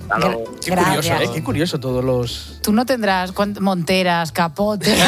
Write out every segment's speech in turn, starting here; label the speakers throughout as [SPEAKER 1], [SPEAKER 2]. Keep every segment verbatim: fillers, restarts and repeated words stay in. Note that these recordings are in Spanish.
[SPEAKER 1] Gra-
[SPEAKER 2] Qué curioso, ¿eh? Qué curioso todos los...
[SPEAKER 1] Tú no tendrás cuant- monteras, capotes...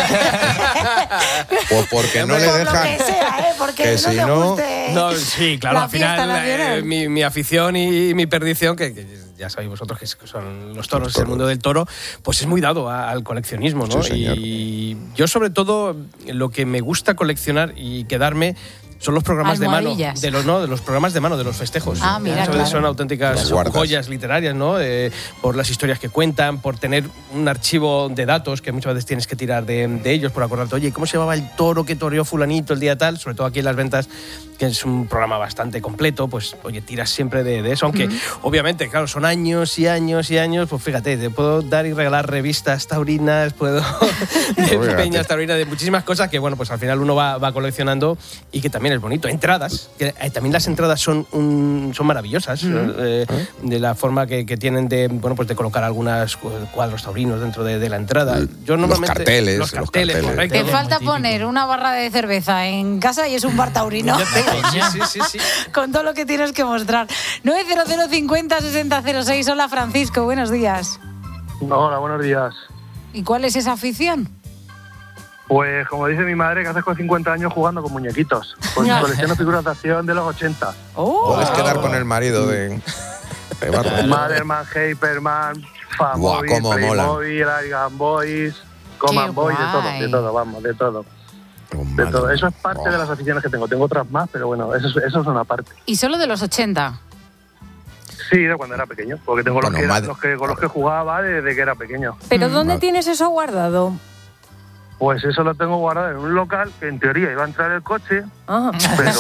[SPEAKER 3] O porque no
[SPEAKER 1] Por
[SPEAKER 3] le
[SPEAKER 1] lo
[SPEAKER 3] dejan...
[SPEAKER 1] que sea, ¿eh? Porque
[SPEAKER 3] que
[SPEAKER 1] no
[SPEAKER 3] si
[SPEAKER 1] te
[SPEAKER 3] no-
[SPEAKER 1] guste
[SPEAKER 2] No, sí, claro,
[SPEAKER 1] la
[SPEAKER 2] al final
[SPEAKER 1] fiesta nacional.
[SPEAKER 2] eh, mi, mi afición y mi perdición, que, que ya sabéis vosotros que son los toros,
[SPEAKER 3] Los
[SPEAKER 2] el
[SPEAKER 3] toros.
[SPEAKER 2] mundo del toro, pues es muy dado a- al coleccionismo, ¿no?
[SPEAKER 3] Sí, señor.
[SPEAKER 2] Y yo sobre todo lo que me gusta coleccionar y quedarme son los programas de mano,
[SPEAKER 1] Almohadillas.
[SPEAKER 2] de los no, de los programas de mano, de los festejos.
[SPEAKER 1] Ah, mira,
[SPEAKER 2] Muchas veces
[SPEAKER 1] claro.
[SPEAKER 2] son auténticas
[SPEAKER 3] Las guardas.
[SPEAKER 2] joyas literarias, ¿no? Eh, por las historias que cuentan, por tener un archivo de datos que muchas veces tienes que tirar de, de ellos, por acordarte, oye, ¿cómo se llamaba el toro que toreó fulanito el día tal? Sobre todo aquí en las ventas, que es un programa bastante completo, pues oye, tiras siempre de, de eso, aunque mm. obviamente, claro, son años y años y años, pues fíjate, te puedo dar y regalar revistas taurinas, puedo de peñas taurinas, de muchísimas cosas que, bueno, pues al final uno va, va coleccionando y que también es bonito. Entradas, que eh, también las entradas son un, son maravillosas, mm. eh, de la forma que, que tienen de, bueno, pues de colocar algunos cuadros taurinos dentro de, de la entrada. Yo normalmente,
[SPEAKER 3] los carteles,
[SPEAKER 2] los carteles,
[SPEAKER 3] los carteles.
[SPEAKER 1] Te
[SPEAKER 2] correcto.
[SPEAKER 1] falta poner una barra de cerveza en casa y es un bar taurino.
[SPEAKER 2] Ya tengo, sí, sí, sí, sí.
[SPEAKER 1] Con todo lo que tienes que mostrar. nueve cero cero cincuenta sesenta cero seis. Hola, Francisco, buenos días.
[SPEAKER 4] Hola, buenos días.
[SPEAKER 1] ¿Y cuál es esa afición?
[SPEAKER 4] Pues como dice mi madre, que haces con cincuenta años jugando con muñequitos. Pues colecciono figuras de acción de los ochenta.
[SPEAKER 1] Oh.
[SPEAKER 3] Puedes quedar con el marido de... de Barra.
[SPEAKER 4] Maderman, Hyperman,
[SPEAKER 3] Buah,
[SPEAKER 4] Famobil,
[SPEAKER 3] cómo mola.
[SPEAKER 4] Playmobil, Argan Boys, Command Boys, de todo,
[SPEAKER 1] guay.
[SPEAKER 4] de todo, vamos, de todo.
[SPEAKER 3] Oh,
[SPEAKER 4] De
[SPEAKER 3] madre
[SPEAKER 4] todo. Eso
[SPEAKER 3] mía.
[SPEAKER 4] es parte
[SPEAKER 3] Oh.
[SPEAKER 4] de las aficiones que tengo. Tengo otras más, pero bueno, eso, es- eso es una parte.
[SPEAKER 1] ¿Y solo de los ochenta?
[SPEAKER 4] Sí, de cuando era pequeño, porque tengo
[SPEAKER 3] Bueno,
[SPEAKER 4] los, que,
[SPEAKER 3] madre-
[SPEAKER 4] los que con los que jugaba desde que era pequeño.
[SPEAKER 5] ¿Pero
[SPEAKER 1] Mm.
[SPEAKER 5] dónde
[SPEAKER 3] Madre.
[SPEAKER 5] tienes eso guardado?
[SPEAKER 4] Pues eso lo tengo guardado en un local que en teoría iba a entrar el coche,
[SPEAKER 5] Ah.
[SPEAKER 4] pero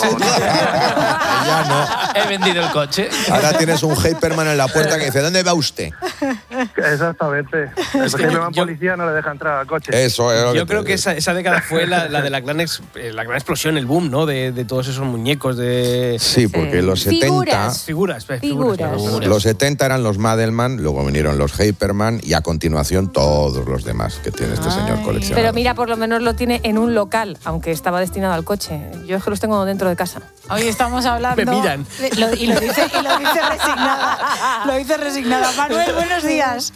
[SPEAKER 3] Ya no.
[SPEAKER 6] He vendido el coche.
[SPEAKER 3] Ahora tienes un Hyperman en la puerta que dice, ¿dónde va usted?
[SPEAKER 4] exactamente. El
[SPEAKER 2] que
[SPEAKER 4] Hyperman
[SPEAKER 2] yo-
[SPEAKER 4] policía no le deja entrar al coche.
[SPEAKER 3] Eso es lo
[SPEAKER 2] Yo
[SPEAKER 3] te
[SPEAKER 2] creo
[SPEAKER 3] digo.
[SPEAKER 2] que esa, esa década fue la, la de la gran, ex- eh, la gran explosión, el boom, ¿no? De, de todos esos muñecos de...
[SPEAKER 3] Sí, porque los setenta...
[SPEAKER 5] Figuras.
[SPEAKER 2] Figuras, eh,
[SPEAKER 5] Figuras.
[SPEAKER 2] figuras.
[SPEAKER 3] Los setenta eran los Madelman, luego vinieron los Hyperman y a continuación todos los demás que tiene este señor
[SPEAKER 1] Ay.
[SPEAKER 3] coleccionador.
[SPEAKER 5] Pero mira, por lo menos lo tiene en un local, aunque estaba destinado al coche. Yo es que los tengo dentro de casa.
[SPEAKER 1] Hoy estamos hablando...
[SPEAKER 2] Me miran.
[SPEAKER 1] de- lo- y, lo dice, y lo dice resignada. Lo dice resignada. Manuel, buenos días.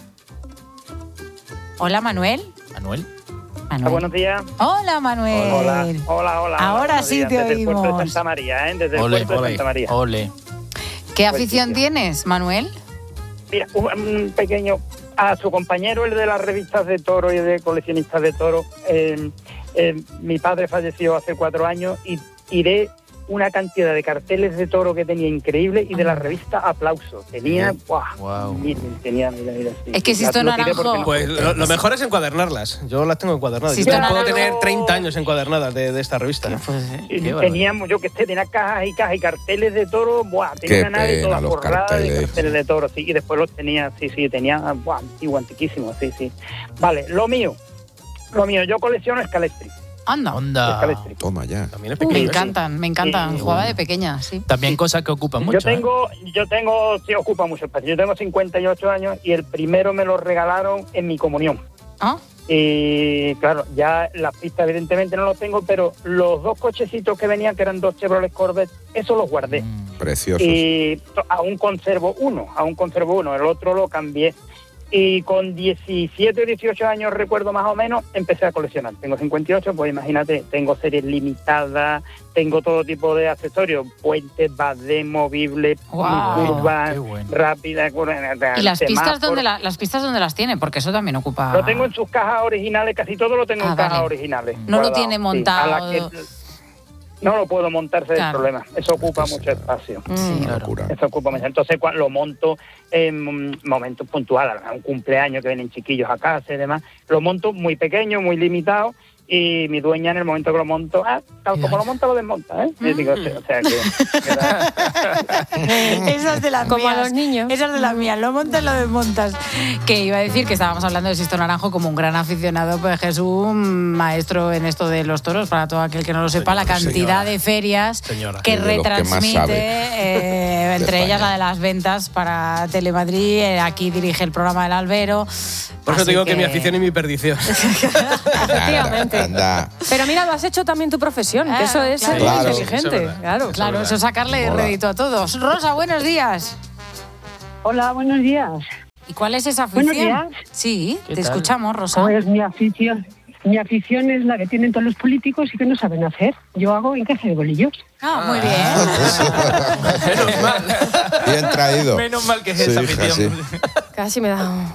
[SPEAKER 1] Hola, Manuel.
[SPEAKER 6] Manuel.
[SPEAKER 1] Manuel.
[SPEAKER 7] Buenos días.
[SPEAKER 1] Hola, Manuel.
[SPEAKER 7] Hola, hola, hola.
[SPEAKER 1] Ahora
[SPEAKER 7] Buenos
[SPEAKER 1] sí
[SPEAKER 7] días.
[SPEAKER 1] te
[SPEAKER 7] Desde el puerto de
[SPEAKER 1] oímos.
[SPEAKER 7] Santa María, ¿eh? Desde el
[SPEAKER 6] Ole,
[SPEAKER 7] puerto de
[SPEAKER 6] ole,
[SPEAKER 7] Santa María.
[SPEAKER 6] ole.
[SPEAKER 1] ¿Qué
[SPEAKER 7] Buen
[SPEAKER 1] afición
[SPEAKER 7] sitio.
[SPEAKER 1] tienes, Manuel?
[SPEAKER 7] Mira, un, un pequeño... A su compañero, el de las revistas de toro y de coleccionistas de toro, eh, eh, mi padre falleció hace cuatro años y tiré una cantidad de carteles de toro que tenía increíble y de la revista Aplauso. Tenía... ¡buah!
[SPEAKER 6] Wow.
[SPEAKER 7] Mira, tenía, mira, mira, sí.
[SPEAKER 1] Es que
[SPEAKER 7] Las-
[SPEAKER 1] Sisto
[SPEAKER 7] lo tiré
[SPEAKER 1] Naranjo-
[SPEAKER 7] porque no-
[SPEAKER 2] Pues lo, lo mejor es encuadernarlas. Yo las tengo encuadernadas.
[SPEAKER 1] Sí,
[SPEAKER 2] Yo
[SPEAKER 1] pero
[SPEAKER 2] puedo
[SPEAKER 1] no-
[SPEAKER 2] tener treinta años encuadernadas de, de esta revista.
[SPEAKER 1] Pues,
[SPEAKER 7] Y
[SPEAKER 6] Qué
[SPEAKER 7] teníamos, yo que sé, tenía cajas y cajas y carteles de toro, buah, tenía
[SPEAKER 3] Qué
[SPEAKER 7] una nave
[SPEAKER 3] pena,
[SPEAKER 7] toda
[SPEAKER 3] los
[SPEAKER 7] forrada de
[SPEAKER 3] carteles.
[SPEAKER 7] carteles de toro, sí, y después los tenía, sí, sí, tenía, buah, antiguo, antiquísimo, sí, sí. Vale, lo mío, lo mío, yo colecciono Scalestri,
[SPEAKER 1] anda.
[SPEAKER 6] Onda.
[SPEAKER 7] Scalestri.
[SPEAKER 3] Toma ya.
[SPEAKER 2] También es
[SPEAKER 1] Me
[SPEAKER 2] pequeño.
[SPEAKER 1] encantan, me encantan.
[SPEAKER 7] Sí.
[SPEAKER 1] Jugaba de pequeña, sí.
[SPEAKER 6] También cosas que ocupan mucho.
[SPEAKER 7] Yo tengo, yo tengo, sí, ocupa mucho espacio, yo tengo cincuenta y ocho años y el primero me lo regalaron en mi comunión.
[SPEAKER 1] ¿Ah?
[SPEAKER 7] Y claro, ya las pistas evidentemente no los tengo, pero los dos cochecitos que venían, que eran dos Chevrolet Corvette, eso los guardé.
[SPEAKER 6] ¿eh? Mm.
[SPEAKER 3] Preciosos.
[SPEAKER 7] Y aún conservo uno, aún conservo uno, el otro lo cambié. Y con diecisiete o dieciocho años, recuerdo más o menos, empecé a coleccionar. Tengo cincuenta y ocho, pues imagínate, tengo series limitadas, tengo todo tipo de accesorios, puentes, badés, movibles,
[SPEAKER 1] Guau,
[SPEAKER 7] curvas,
[SPEAKER 6] qué bueno.
[SPEAKER 7] rápidas, curvas,
[SPEAKER 1] ¿Y las pistas
[SPEAKER 7] semáforos.
[SPEAKER 1] dónde la- las pistas dónde las tiene? Porque eso también ocupa...
[SPEAKER 7] Lo tengo en sus cajas originales, casi todo lo tengo
[SPEAKER 1] Ah,
[SPEAKER 7] en cajas
[SPEAKER 1] vale.
[SPEAKER 7] originales.
[SPEAKER 1] No lo
[SPEAKER 7] guardado,
[SPEAKER 1] tiene
[SPEAKER 7] sí,
[SPEAKER 1] montado.
[SPEAKER 7] a la que- no lo puedo montarse
[SPEAKER 1] Claro.
[SPEAKER 7] el problema, eso ocupa
[SPEAKER 3] Entonces,
[SPEAKER 7] mucho espacio.
[SPEAKER 1] Sí.
[SPEAKER 3] Una locura.
[SPEAKER 7] Eso ocupa mucho. Entonces cuando lo monto en momentos puntuales, a un cumpleaños que vienen chiquillos a casa y demás, lo monto muy pequeño, muy limitado, y mi dueña en el momento que lo monto, ah, tal como lo monta, lo desmonta, ¿eh? Y digo, o sea, o sea que...
[SPEAKER 1] Esas de las
[SPEAKER 5] Como a
[SPEAKER 1] mías.
[SPEAKER 5] los niños.
[SPEAKER 1] Esas de las mías. Lo montas, lo desmontas. Que iba a decir que estábamos hablando de Sisto Naranjo como un gran aficionado, pues Jesús, un maestro en esto de los toros, para todo aquel que no lo sepa, la cantidad
[SPEAKER 2] señora.
[SPEAKER 1] de ferias
[SPEAKER 2] Señora.
[SPEAKER 1] que
[SPEAKER 3] Es de los que más
[SPEAKER 1] retransmite,
[SPEAKER 3] sabe
[SPEAKER 1] eh,
[SPEAKER 3] de
[SPEAKER 1] entre ellas
[SPEAKER 3] España.
[SPEAKER 1] la de las ventas para Telemadrid. eh, Aquí dirige el programa del Albero.
[SPEAKER 2] Por eso
[SPEAKER 1] Así
[SPEAKER 2] te digo que mi afición y mi perdición.
[SPEAKER 5] Efectivamente.
[SPEAKER 3] Anda.
[SPEAKER 5] Pero mira, lo has hecho también tu profesión, que
[SPEAKER 1] Ah,
[SPEAKER 5] eso es ser
[SPEAKER 1] claro.
[SPEAKER 5] muy
[SPEAKER 3] Claro.
[SPEAKER 5] inteligente.
[SPEAKER 2] Eso es verdad.
[SPEAKER 5] Claro.
[SPEAKER 2] Eso
[SPEAKER 1] Claro,
[SPEAKER 2] es
[SPEAKER 1] eso sacarle
[SPEAKER 3] Mola.
[SPEAKER 1] rédito a todos. Rosa, buenos días.
[SPEAKER 8] Hola, buenos días.
[SPEAKER 1] ¿Y cuál es esa
[SPEAKER 8] Buenos
[SPEAKER 1] afición?
[SPEAKER 8] días.
[SPEAKER 1] Sí,
[SPEAKER 6] ¿Qué
[SPEAKER 1] te
[SPEAKER 6] tal?
[SPEAKER 1] escuchamos, Rosa.
[SPEAKER 8] Pues mi afición, mi afición es la que tienen todos los políticos y que no saben hacer. Yo hago encaje de bolillos.
[SPEAKER 1] Ah, muy bien.
[SPEAKER 6] Menos mal.
[SPEAKER 3] Bien traído.
[SPEAKER 6] Menos mal que es
[SPEAKER 3] Sí,
[SPEAKER 6] esa
[SPEAKER 3] hija,
[SPEAKER 6] afición.
[SPEAKER 3] sí.
[SPEAKER 5] Casi me da...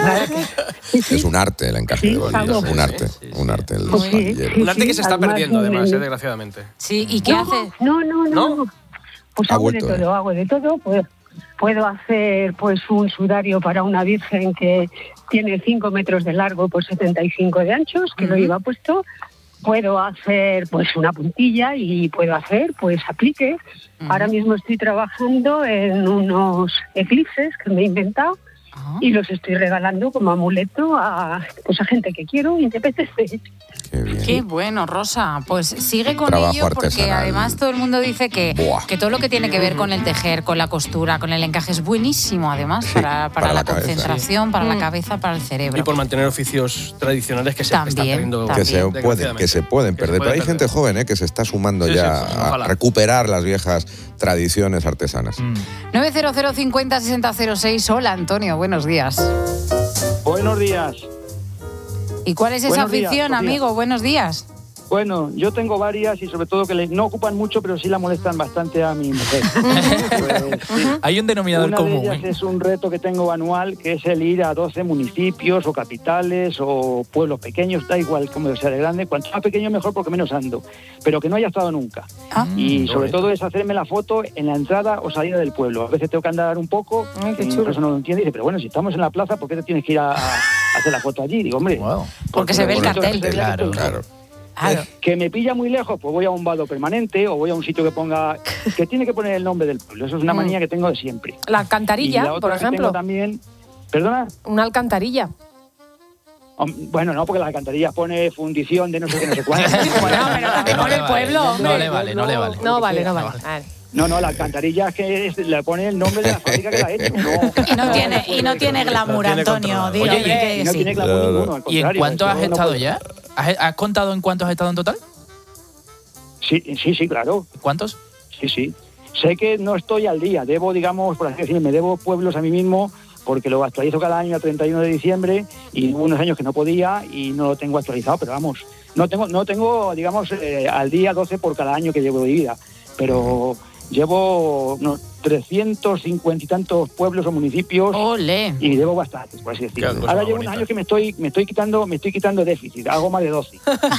[SPEAKER 3] Es un arte el encaje
[SPEAKER 8] Sí,
[SPEAKER 3] de bolillos,
[SPEAKER 8] hago.
[SPEAKER 3] un arte,
[SPEAKER 6] Sí, sí,
[SPEAKER 3] un arte el
[SPEAKER 8] Pues sí,
[SPEAKER 3] bolillero.
[SPEAKER 8] sí.
[SPEAKER 2] Un arte que se está
[SPEAKER 8] además,
[SPEAKER 2] perdiendo,
[SPEAKER 8] en
[SPEAKER 2] además,
[SPEAKER 8] el-
[SPEAKER 2] eh, desgraciadamente.
[SPEAKER 1] Sí, ¿y qué
[SPEAKER 8] no,
[SPEAKER 1] hace?
[SPEAKER 8] No, no, no.
[SPEAKER 2] ¿No?
[SPEAKER 8] no. Pues
[SPEAKER 3] Ha
[SPEAKER 8] hago
[SPEAKER 3] vuelto,
[SPEAKER 8] de
[SPEAKER 3] ¿eh?
[SPEAKER 8] todo, hago de todo. Pues, puedo hacer pues un sudario para una virgen que tiene cinco metros de largo por setenta y cinco de anchos, que lo lleva puesto. Puedo hacer pues una puntilla y puedo hacer pues aplique. Ahora mismo estoy trabajando en unos eclipses que me he inventado.
[SPEAKER 1] Ah.
[SPEAKER 8] Y los estoy regalando como amuleto a, pues a gente que quiero y te apetece.
[SPEAKER 3] Qué bien.
[SPEAKER 1] Qué bueno, Rosa. Pues sigue con
[SPEAKER 3] Trabajo
[SPEAKER 1] ello porque
[SPEAKER 3] artesanal.
[SPEAKER 1] además todo el mundo dice que,
[SPEAKER 3] Buah.
[SPEAKER 1] que todo lo que tiene que ver con el tejer, con la costura, con el encaje es buenísimo además para, para,
[SPEAKER 3] para
[SPEAKER 1] la,
[SPEAKER 3] la cabeza.
[SPEAKER 1] concentración, para la
[SPEAKER 5] Mm.
[SPEAKER 1] cabeza, para el cerebro.
[SPEAKER 2] Y por mantener oficios tradicionales que se
[SPEAKER 1] También,
[SPEAKER 2] están perdiendo.
[SPEAKER 1] también.
[SPEAKER 3] Que se, pueden,
[SPEAKER 2] desgraciadamente.
[SPEAKER 3] que se pueden
[SPEAKER 2] Que se
[SPEAKER 3] perder. Pero hay
[SPEAKER 2] pueden
[SPEAKER 3] gente
[SPEAKER 2] perder.
[SPEAKER 3] joven ¿eh? que se está sumando
[SPEAKER 2] Sí,
[SPEAKER 3] ya
[SPEAKER 2] sí,
[SPEAKER 3] a
[SPEAKER 2] ojalá.
[SPEAKER 3] recuperar las viejas tradiciones artesanas.
[SPEAKER 6] Mm.
[SPEAKER 1] nueve cero cero cincuenta sesenta cero seis. Hola, Antonio, buenos días.
[SPEAKER 9] Buenos días.
[SPEAKER 1] ¿Y cuál es esa
[SPEAKER 9] Buenos días,
[SPEAKER 1] afición,
[SPEAKER 9] Sofía.
[SPEAKER 1] amigo? Buenos días.
[SPEAKER 9] Bueno, yo tengo varias y sobre todo que le- no ocupan mucho, pero sí la molestan bastante a mi mujer. Pues, sí.
[SPEAKER 6] Hay un denominador
[SPEAKER 9] Una de
[SPEAKER 6] común.
[SPEAKER 9] ellas
[SPEAKER 6] ¿eh?
[SPEAKER 9] es un reto que tengo anual, que es el ir a doce municipios o capitales o pueblos pequeños, da igual como sea de grande. Cuanto más pequeño mejor porque menos ando, pero que no haya estado nunca.
[SPEAKER 1] Ah.
[SPEAKER 9] Y sobre
[SPEAKER 2] bonito.
[SPEAKER 9] todo es hacerme la foto en la entrada o salida del pueblo. A veces tengo que andar un poco,
[SPEAKER 5] Ay, qué
[SPEAKER 9] y
[SPEAKER 5] chulo.
[SPEAKER 9] eso no lo entiende y dice, pero bueno, si estamos en la plaza, ¿por qué te tienes que ir a, a hacer la foto allí? Digo, hombre,
[SPEAKER 6] Wow.
[SPEAKER 1] Porque se ve el
[SPEAKER 9] lo bonito
[SPEAKER 1] cartel.
[SPEAKER 9] es que se vea que
[SPEAKER 6] Claro,
[SPEAKER 9] estoy-
[SPEAKER 3] Claro.
[SPEAKER 1] Claro.
[SPEAKER 9] que me pilla muy lejos, pues voy a un vado permanente o voy a un sitio que ponga, que tiene que poner el nombre del pueblo. Eso es una
[SPEAKER 5] Mm.
[SPEAKER 9] manía que tengo de siempre.
[SPEAKER 5] La
[SPEAKER 9] Y la
[SPEAKER 5] alcantarilla,
[SPEAKER 9] otra
[SPEAKER 5] por
[SPEAKER 9] que tengo
[SPEAKER 5] ejemplo.
[SPEAKER 9] también, perdona,
[SPEAKER 5] Una alcantarilla.
[SPEAKER 9] Hom- bueno, no, porque la alcantarilla pone fundición de no sé qué, no sé cuánto.
[SPEAKER 1] Bueno, pero también
[SPEAKER 6] No
[SPEAKER 1] por
[SPEAKER 6] le
[SPEAKER 1] el
[SPEAKER 6] vale,
[SPEAKER 1] pueblo,
[SPEAKER 6] no
[SPEAKER 1] hombre.
[SPEAKER 6] le vale, no le vale.
[SPEAKER 5] No vale, no
[SPEAKER 6] No
[SPEAKER 5] vale.
[SPEAKER 6] vale.
[SPEAKER 5] Vale.
[SPEAKER 9] No, no, la alcantarilla es que es- le pone el nombre de la fábrica que la ha hecho. No,
[SPEAKER 1] Y no tiene, y no tiene glamour,
[SPEAKER 2] tiene
[SPEAKER 1] Antonio.
[SPEAKER 2] controlado.
[SPEAKER 1] Dilo,
[SPEAKER 6] Oye,
[SPEAKER 1] di
[SPEAKER 6] y-
[SPEAKER 1] que
[SPEAKER 9] y no
[SPEAKER 1] sí.
[SPEAKER 9] tiene glamour
[SPEAKER 3] Claro.
[SPEAKER 9] ninguno, al
[SPEAKER 6] ¿Y en
[SPEAKER 9] contrario,
[SPEAKER 6] cuánto
[SPEAKER 9] eso
[SPEAKER 6] has
[SPEAKER 9] no
[SPEAKER 6] estado
[SPEAKER 9] puede-
[SPEAKER 6] ya? ¿Has, has contado en cuántos has estado en total?
[SPEAKER 9] Sí, sí, sí, claro.
[SPEAKER 6] ¿Cuántos?
[SPEAKER 9] Sí, sí. Sé que no estoy al día. Debo, digamos, por así decirlo, me debo pueblos a mí mismo porque lo actualizo cada año a treinta y uno de diciembre y hubo unos años que no podía y no lo tengo actualizado, pero vamos, no tengo, no tengo digamos, eh, al día doce por cada año que llevo de vida, pero llevo unos trescientos cincuenta y tantos pueblos o municipios
[SPEAKER 1] Ole.
[SPEAKER 9] y debo bastantes, por así decirlo.
[SPEAKER 2] Qué cosa
[SPEAKER 9] Ahora
[SPEAKER 2] más
[SPEAKER 9] llevo
[SPEAKER 2] bonita.
[SPEAKER 9] unos años que me estoy, me estoy quitando, me estoy quitando déficit, hago más de doce.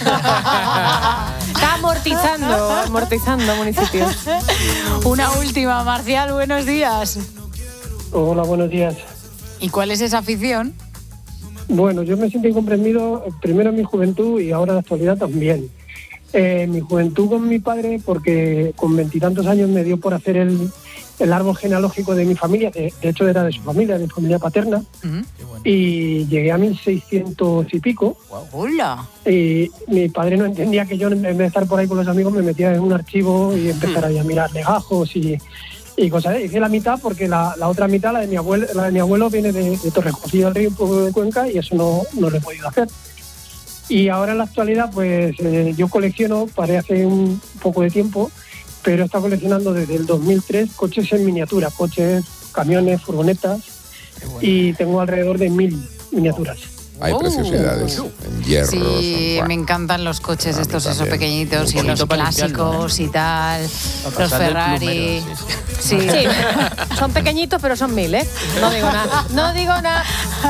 [SPEAKER 5] Está amortizando, amortizando municipios.
[SPEAKER 1] Una última, Marcial, buenos días.
[SPEAKER 8] Hola, buenos días.
[SPEAKER 1] ¿Y cuál es esa afición?
[SPEAKER 8] Bueno, yo me siento incomprendido eh, primero en mi juventud y ahora en la actualidad también. Eh, en mi juventud con mi padre, porque con veintitantos años me dio por hacer el, el árbol genealógico de mi familia, que de hecho era de su familia, de mi familia paterna,
[SPEAKER 1] Ujú.
[SPEAKER 8] y llegué a mil seiscientos y pico.
[SPEAKER 1] Hola.
[SPEAKER 8] Y mi padre no entendía que yo, en vez de estar por ahí con los amigos, me metía en un archivo y empezar ahí a mirar legajos y, y cosas. Hice la mitad porque la, la otra mitad, la de mi abuelo, la de mi abuelo viene de, de Torrejón del Río, un poco de Cuenca, y eso no, no lo he podido hacer. Y ahora en la actualidad, pues eh, yo colecciono, paré hace un poco de tiempo, pero he estado coleccionando desde el dos mil tres coches en miniatura, coches, camiones, furgonetas, y tengo alrededor de mil miniaturas.
[SPEAKER 3] Hay
[SPEAKER 1] Oh.
[SPEAKER 3] preciosidades en hierros.
[SPEAKER 1] Sí,
[SPEAKER 3] en-
[SPEAKER 1] me encantan los coches
[SPEAKER 3] A mí
[SPEAKER 1] estos, esos
[SPEAKER 3] también.
[SPEAKER 1] pequeñitos,
[SPEAKER 3] Muy
[SPEAKER 1] y los
[SPEAKER 6] bonito para limpiarlo,
[SPEAKER 1] clásicos y tal,
[SPEAKER 6] Para
[SPEAKER 1] los
[SPEAKER 6] pasarle el
[SPEAKER 1] Ferrari.
[SPEAKER 6] plumero, sí, sí.
[SPEAKER 1] Sí.
[SPEAKER 5] Sí, son pequeñitos, pero son mil, ¿eh? No digo nada. No digo nada.